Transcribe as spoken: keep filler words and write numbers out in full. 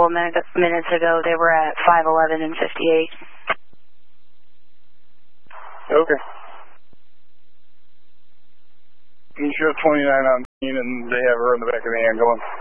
of min minutes ago. They were at five eleven and fifty-eight. Okay. You show twenty-nine on scene, and they have her in the back of the ambulance.